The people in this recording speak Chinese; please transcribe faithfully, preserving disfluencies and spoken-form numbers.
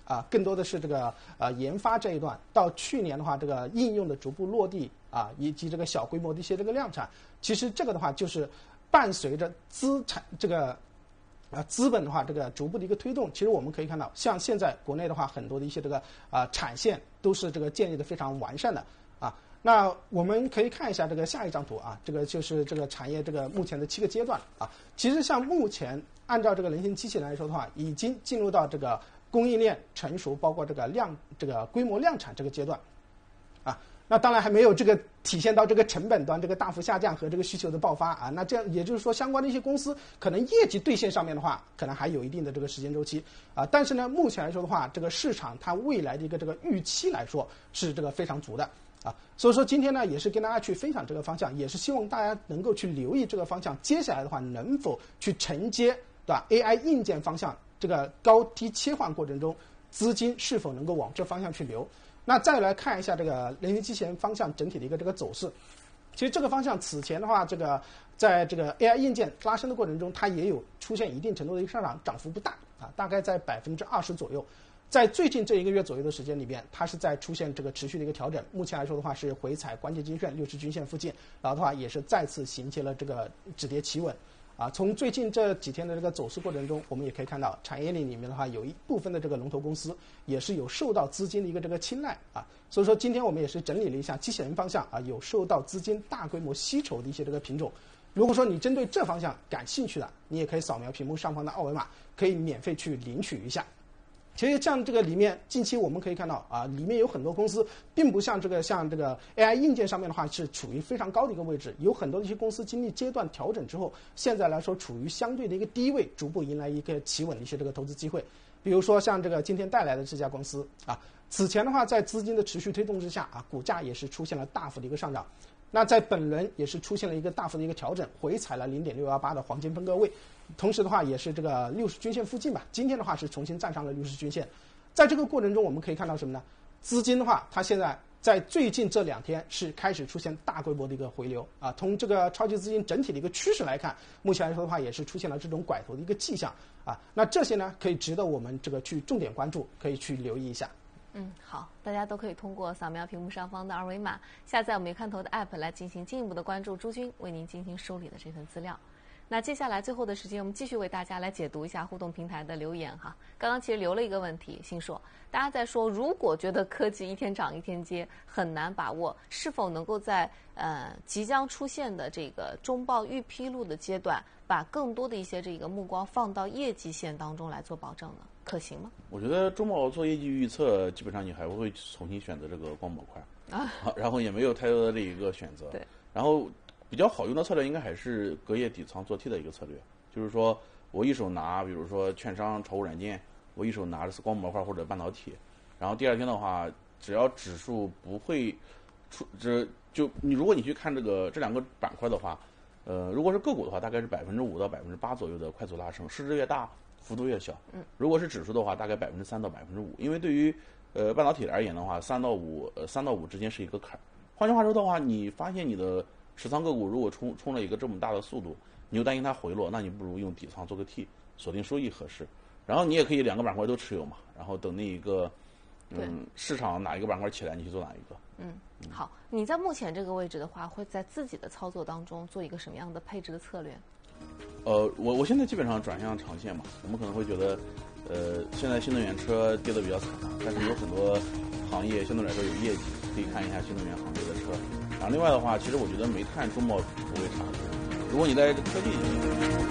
啊，更多的是这个呃研发这一段。到去年的话，这个应用的逐步落地啊，以及这个小规模的一些这个量产，其实这个的话就是伴随着资产这个。啊，资本的话，这个逐步的一个推动，其实我们可以看到，像现在国内的话，很多的一些这个啊、呃、产线都是这个建立的非常完善的啊。那我们可以看一下这个下一张图啊，这个就是这个产业这个目前的七个阶段啊。其实像目前按照这个人形机器人来说的话，已经进入到这个供应链成熟，包括这个量这个规模量产这个阶段啊。那当然还没有这个体现到这个成本端这个大幅下降和这个需求的爆发啊，那这样也就是说相关的一些公司可能业绩兑现上面的话，可能还有一定的这个时间周期啊。但是呢，目前来说的话，这个市场它未来的一个这个预期来说是这个非常足的啊。所以说今天呢，也是跟大家去分享这个方向，也是希望大家能够去留意这个方向，接下来的话能否去承接对吧 A I 硬件方向这个高低切换过程中，资金是否能够往这方向去流。那再来看一下这个人形机器人方向整体的一个这个走势。其实这个方向此前的话，这个在这个 A I 硬件拉升的过程中，它也有出现一定程度的一个上涨，涨幅不大啊，大概在百分之二十左右。在最近这一个月左右的时间里边，它是在出现这个持续的一个调整。目前来说的话，是回踩关键均线六十均线附近，然后的话也是再次形成了这个止跌企稳。啊，从最近这几天的这个走势过程中，我们也可以看到，产业链里面的话，有一部分的这个龙头公司也是有受到资金的一个这个青睐啊。所以说，今天我们也是整理了一下机器人方向啊，有受到资金大规模吸筹的一些这个品种。如果说你针对这方向感兴趣的，你也可以扫描屏幕上方的二维码，可以免费去领取一下。其实像这个里面，近期我们可以看到啊，里面有很多公司，并不像这个像这个 A I 硬件上面的话是处于非常高的一个位置，有很多的一些公司经历阶段调整之后，现在来说处于相对的一个低位，逐步迎来一个企稳的一些这个投资机会。比如说像这个今天带来的这家公司啊，此前的话在资金的持续推动之下啊，股价也是出现了大幅的一个上涨。那在本轮也是出现了一个大幅的一个调整，回踩了零点六一八的黄金分割位，同时的话也是这个六十均线附近吧。今天的话是重新站上了六十均线，在这个过程中我们可以看到什么呢？资金的话，它现在在最近这两天是开始出现大规模的一个回流啊。从这个超级资金整体的一个趋势来看，目前来说的话也是出现了这种拐头的一个迹象啊。那这些呢，可以值得我们这个去重点关注，可以去留意一下。 嗯，好，大家都可以通过扫描屏幕上方的二维码，下载我们看头的 app 来进行进一步的关注朱军为您进行梳理的这份资料。那接下来最后的时间，我们继续为大家来解读一下互动平台的留言哈。刚刚其实留了一个问题，星硕，大家在说，如果觉得科技一天涨一天跌，很难把握，是否能够在呃即将出现的这个中报预披露的阶段，把更多的一些这个目光放到业绩线当中来做保证呢？可行吗？ 我觉得中报做业绩预测，基本上你还会重新选择这个光模块啊，然后也没有太多的这一个选择。 对， 然后比较好用的策略应该还是隔夜底仓做 T 的一个策略，就是说我一手拿，比如说券商、炒股软件，我一手拿的是光模块或者半导体，然后第二天的话，只要指数不会出，这就你如果你去看这个这两个板块的话，呃，如果是个股的话，大概是百分之五到百分之八左右的快速拉升，市值越大，幅度越小。 嗯， 如果是指数的话，大概百分之三到百分之五，因为对于呃半导体而言的话，三到五呃三到五之间是一个坎。换句话说的话，你发现你的持仓个股如果冲冲了一个这么大的速度，你又担心它回落，那你不如用底仓做个 T， 锁定收益合适。然后你也可以两个板块都持有嘛，然后等那一个嗯市场哪一个板块起来，你去做哪一个。 嗯，好，你在目前这个位置的话，会在自己的操作当中做一个什么样的配置的策略？ 呃，我我现在基本上转向长线嘛。我们可能会觉得，呃，现在新能源车跌得比较惨，但是有很多行业相对来说有业绩，可以看一下新能源行业的车。然后另外的话，其实我觉得煤炭周末不会差。如果你在科技